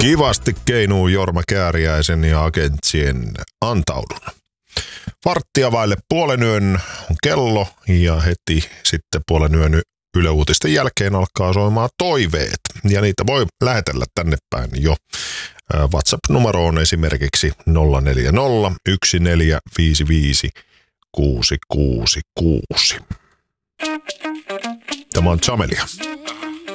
Kivasti keinuu Jorma Kääriäisen ja agentsien Antaudun. Varttia vaille puolen yön on kello ja heti sitten puolen yön Yle Uutisten jälkeen alkaa soimaan toiveet. Ja niitä voi lähetellä tänne päin jo. WhatsApp-numero on esimerkiksi 040 1455 666. Tämä on Chamelia.